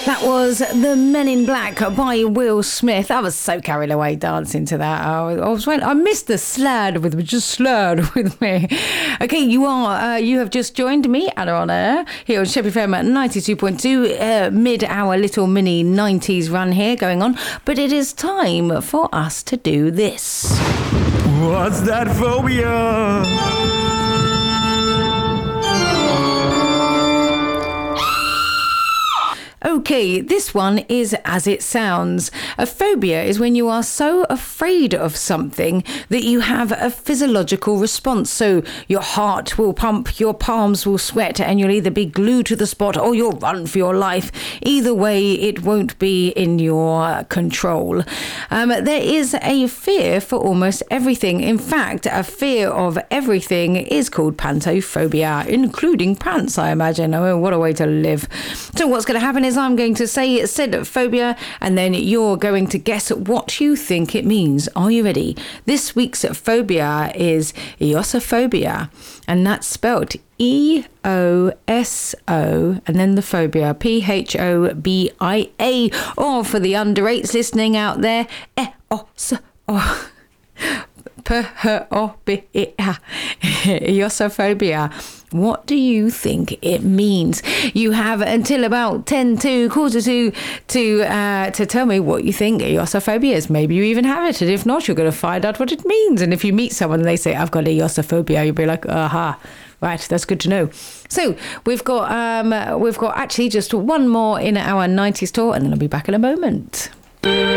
That was The Men in Black by Will Smith. I was so carried away dancing to that. I missed the slurred with me, just slurred with me. Okay, you have just joined me, Anna on Air, here on Sheppey FM at 92.2, mid-hour little mini 90s run here going on. But it is time for us to do this. What's that phobia? Okay, this one is as it sounds. A phobia is when you are so afraid of something that you have a physiological response. So your heart will pump, your palms will sweat, and you'll either be glued to the spot or you'll run for your life. Either way, it won't be in your control. There is a fear for almost everything. In fact, a fear of everything is called pantophobia, including pants, I imagine. Oh, what a way to live. So what's going to happen is I'm going to say said phobia, and then you're going to guess what you think it means. Are you ready? This week's phobia is eosophobia, and that's spelled EOSO, and then the phobia, PHOBIA, or for the under 8s listening out there, eosophobia. What do you think it means? You have until about 10 to quarter to tell me what you think eosophobia is. Maybe you even have it, and if not, you're going to find out what it means. And if you meet someone and they say, I've got eosophobia, you'll be like, aha, right, that's good to know. So we've got actually just one more in our 90s tour, and then I'll be back in a moment.